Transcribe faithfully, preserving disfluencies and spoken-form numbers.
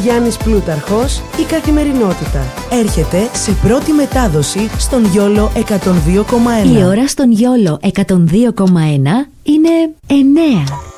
Γιάννης Πλούταρχος, η καθημερινότητα. Έρχεται σε πρώτη μετάδοση στον Γιόλο εκατόν δύο κόμμα ένα. Η ώρα στον Γιόλο εκατόν δύο κόμμα ένα είναι εννέα.